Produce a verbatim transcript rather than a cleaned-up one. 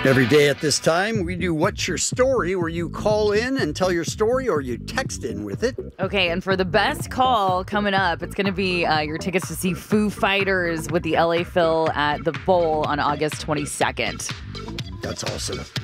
Every day at this time, we do What's Your Story, where you call in and tell your story or you text in with it. Okay, and for the best call coming up, it's going to be uh, your tickets to see Foo Fighters with the L A Phil at the Bowl on August twenty-second. That's awesome.